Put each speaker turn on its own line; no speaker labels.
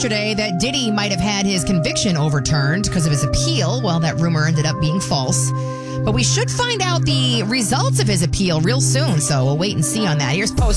yesterday that Diddy might have had his conviction overturned because of his appeal. Well, that rumor ended up being false. But we should find out the results of his appeal real soon, so we'll wait and see on that. Here's Post.